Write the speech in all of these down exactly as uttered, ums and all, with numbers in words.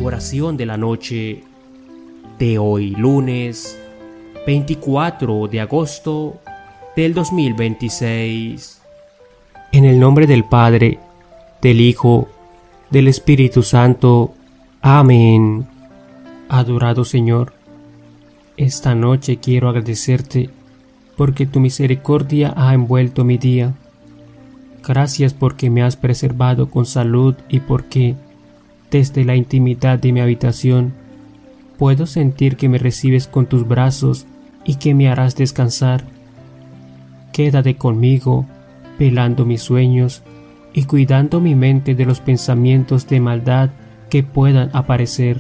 Oración de la noche de hoy, lunes veinticuatro de agosto del dos mil veintiséis. En el nombre del Padre, del Hijo, del Espíritu Santo. Amén. Adorado Señor, esta noche quiero agradecerte porque tu misericordia ha envuelto mi día. Gracias porque me has preservado con salud y porque, desde la intimidad de mi habitación, puedo sentir que me recibes con tus brazos y que me harás descansar. Quédate conmigo, velando mis sueños y cuidando mi mente de los pensamientos de maldad que puedan aparecer.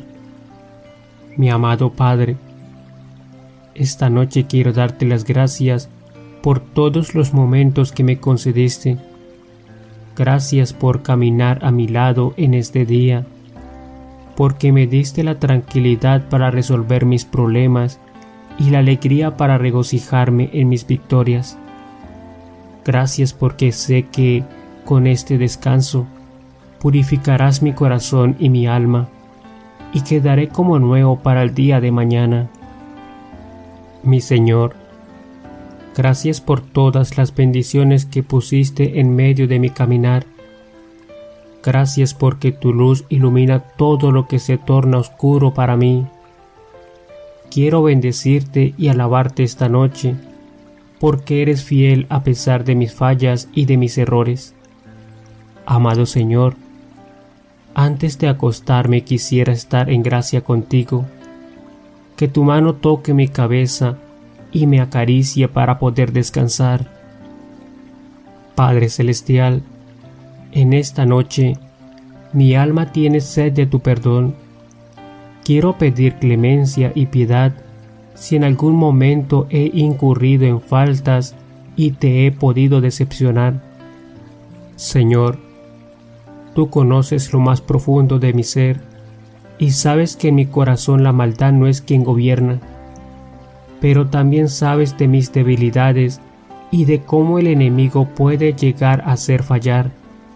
Mi amado Padre, esta noche quiero darte las gracias por todos los momentos que me concediste. Gracias por caminar a mi lado en este día, porque me diste la tranquilidad para resolver mis problemas y la alegría para regocijarme en mis victorias. Gracias porque sé que, con este descanso, purificarás mi corazón y mi alma, y quedaré como nuevo para el día de mañana. Mi Señor, gracias por todas las bendiciones que pusiste en medio de mi caminar. Gracias porque tu luz ilumina todo lo que se torna oscuro para mí. Quiero bendecirte y alabarte esta noche, porque eres fiel a pesar de mis fallas y de mis errores. Amado Señor, antes de acostarme quisiera estar en gracia contigo, que tu mano toque mi cabeza y me acaricie para poder descansar. Padre Celestial, en esta noche mi alma tiene sed de tu perdón. Quiero pedir clemencia y piedad si en algún momento he incurrido en faltas y te he podido decepcionar. Señor, tú conoces lo más profundo de mi ser y sabes que en mi corazón la maldad no es quien gobierna, pero también sabes de mis debilidades y de cómo el enemigo puede llegar a hacer fallar.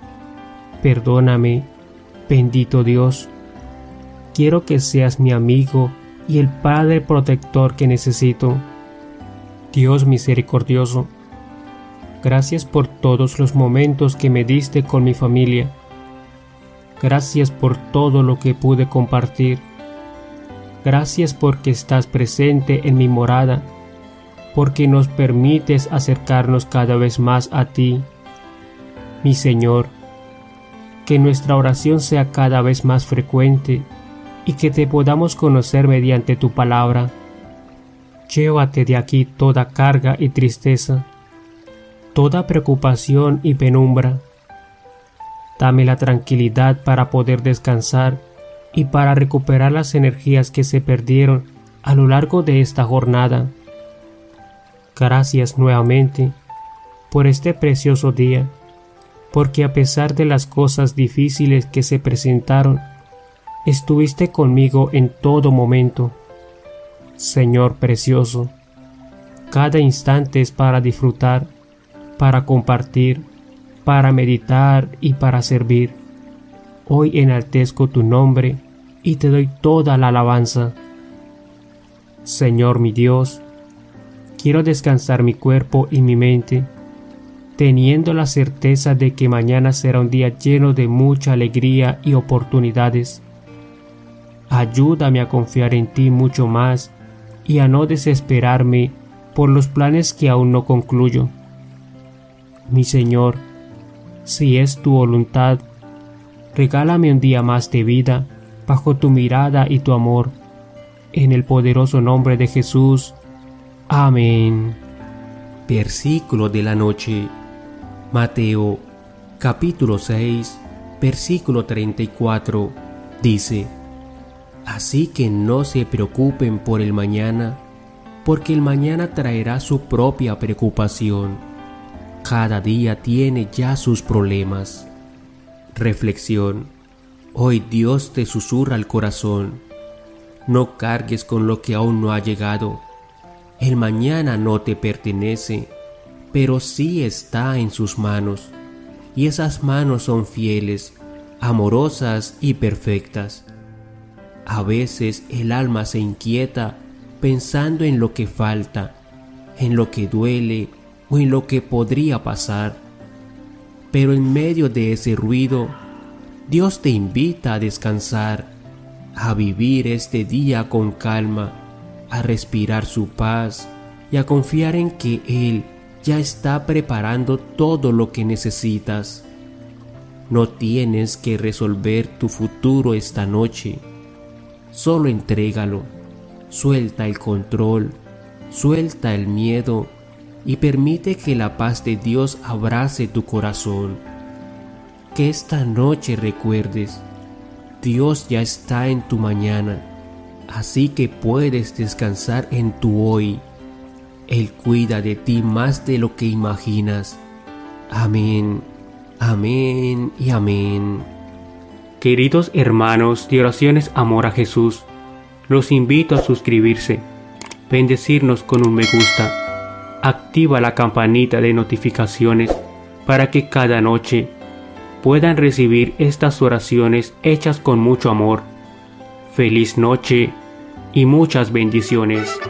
Perdóname, bendito Dios. Quiero que seas mi amigo y el Padre protector que necesito. Dios misericordioso, gracias por todos los momentos que me diste con mi familia. Gracias por todo lo que pude compartir. Gracias porque estás presente en mi morada, porque nos permites acercarnos cada vez más a ti. Mi Señor, que nuestra oración sea cada vez más frecuente y que te podamos conocer mediante tu palabra. Llévate de aquí toda carga y tristeza, toda preocupación y penumbra. Dame la tranquilidad para poder descansar y para recuperar las energías que se perdieron a lo largo de esta jornada. Gracias nuevamente por este precioso día, porque a pesar de las cosas difíciles que se presentaron, estuviste conmigo en todo momento. Señor precioso, cada instante es para disfrutar, para compartir, para meditar y para servir. Hoy enaltezco tu nombre y te doy toda la alabanza. Señor mi Dios, quiero descansar mi cuerpo y mi mente, teniendo la certeza de que mañana será un día lleno de mucha alegría y oportunidades. Ayúdame a confiar en ti mucho más y a no desesperarme por los planes que aún no concluyo. Mi Señor, si es tu voluntad, regálame un día más de vida bajo tu mirada y tu amor. En el poderoso nombre de Jesús. Amén. Versículo de la noche. Mateo, capítulo seis, versículo treinta y cuatro, dice: Así que no se preocupen por el mañana, porque el mañana traerá su propia preocupación. Cada día tiene ya sus problemas. Reflexión. Hoy Dios te susurra al corazón: no cargues con lo que aún no ha llegado. El mañana no te pertenece, pero sí está en sus manos, y esas manos son fieles, amorosas y perfectas. A veces el alma se inquieta pensando en lo que falta, en lo que duele o en lo que podría pasar. Pero en medio de ese ruido, Dios te invita a descansar, a vivir este día con calma, a respirar su paz y a confiar en que Él ya está preparando todo lo que necesitas. No tienes que resolver tu futuro esta noche. Solo entrégalo, suelta el control, suelta el miedo y permite que la paz de Dios abrace tu corazón. Que esta noche recuerdes, Dios ya está en tu mañana, así que puedes descansar en tu hoy. Él cuida de ti más de lo que imaginas. Amén, amén y amén. Queridos hermanos de Oraciones Amor a Jesús, los invito a suscribirse, bendecirnos con un me gusta, activa la campanita de notificaciones para que cada noche puedan recibir estas oraciones hechas con mucho amor. Feliz noche y muchas bendiciones.